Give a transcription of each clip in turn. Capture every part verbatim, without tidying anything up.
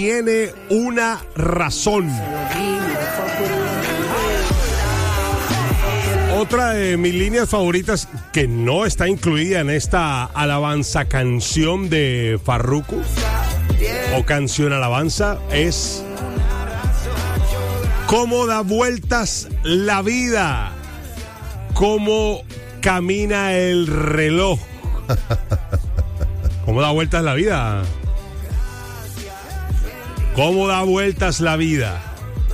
tiene una razón. Otra de mis líneas favoritas que no está incluida en esta alabanza canción de Farruko o canción alabanza es cómo da vueltas la vida, cómo camina el reloj. ¿Cómo da vueltas la vida? ¿Cómo da vueltas la vida?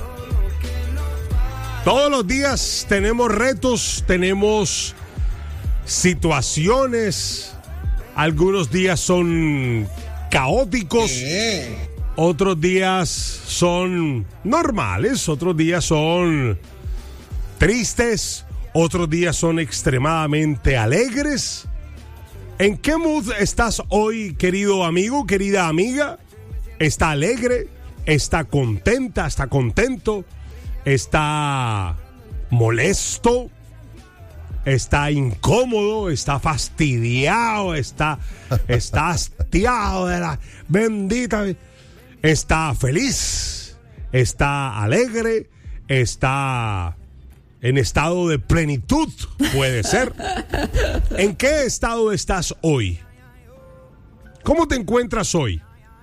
Todos los días tenemos retos, tenemos situaciones. Algunos días son caóticos, otros días son normales, otros días son tristes, otros días son extremadamente alegres. ¿En qué mood estás hoy, querido amigo, querida amiga? ¿Está alegre? ¿Está contenta? ¿Está contento? ¿Está molesto? ¿Está incómodo? ¿Está fastidiado? ¿Está, está hastiado de la bendita? ¿Está feliz? ¿Está alegre? ¿Está en estado de plenitud? Puede ser. ¿En qué estado estás hoy? ¿Cómo te encuentras hoy?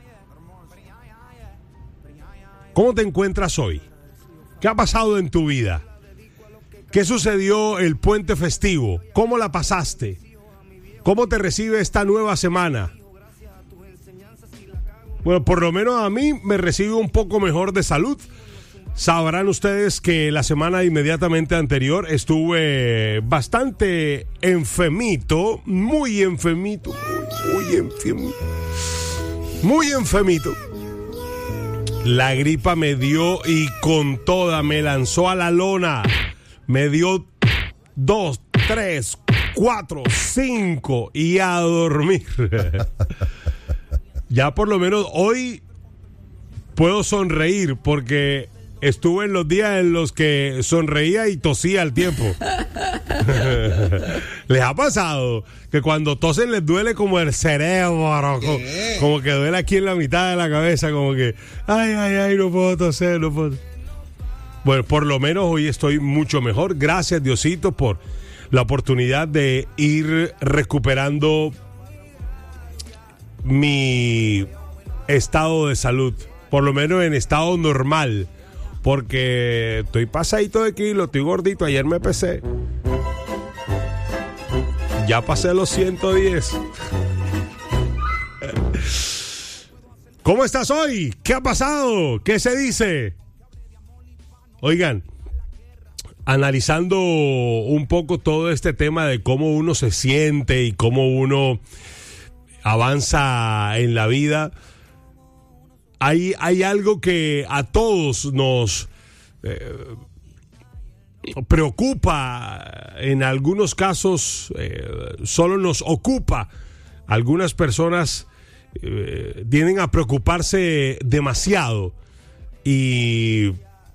¿Cómo te encuentras hoy? ¿Qué ha pasado en tu vida? ¿Qué sucedió el puente festivo? ¿Cómo la pasaste? ¿Cómo te recibe esta nueva semana? Bueno, por lo menos a mí me recibe un poco mejor de salud. Sabrán ustedes que la semana inmediatamente anterior estuve bastante enfermito, muy enfermito, muy enfermito, muy enfermito. La gripa me dio y con toda me lanzó a la lona. Me dio dos, tres, cuatro, cinco y a dormir. Ya por lo menos hoy puedo sonreír porque estuve en los días en los que sonreía y tosía al tiempo. ¿Les ha pasado que cuando tosen les duele como el cerebro? Como, como que duele aquí en la mitad de la cabeza, como que, ay, ay, ay, no puedo toser, no puedo. Bueno, por lo menos hoy estoy mucho mejor. Gracias, Diosito, por la oportunidad de ir recuperando mi estado de salud, por lo menos en estado normal. Porque estoy pasadito de kilo, estoy gordito, ayer me pesé. Ya pasé los ciento diez. ¿Cómo estás hoy? ¿Qué ha pasado? ¿Qué se dice? Oigan, analizando un poco todo este tema de cómo uno se siente y cómo uno avanza en la vida, Hay, hay algo que a todos nos eh, preocupa, en algunos casos eh, solo nos ocupa. Algunas personas eh, tienden a preocuparse demasiado y,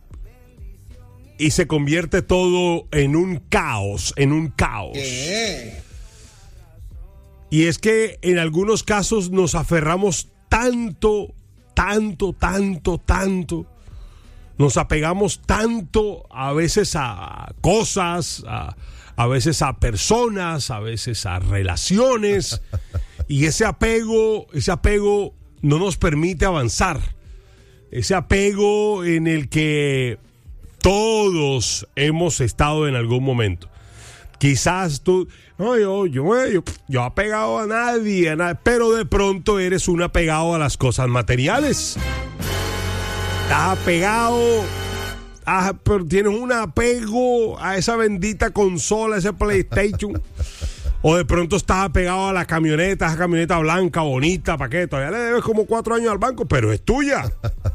y se convierte todo en un caos, en un caos. ¿Qué? Y es que en algunos casos nos aferramos tanto Tanto, tanto, tanto. Nos apegamos tanto a veces a cosas, a, a veces a personas, a veces a relaciones. Y ese apego, ese apego no nos permite avanzar. Ese apego en el que todos hemos estado en algún momento. Quizás tú, no, yo, yo, yo, yo apegado a nadie, a nadie, pero de pronto eres un apegado a las cosas materiales. Estás apegado, ah, pero tienes un apego a esa bendita consola, ese PlayStation. O de pronto estás apegado a la camioneta, esa camioneta blanca, bonita, ¿para qué? Todavía le debes como cuatro años al banco, pero es tuya.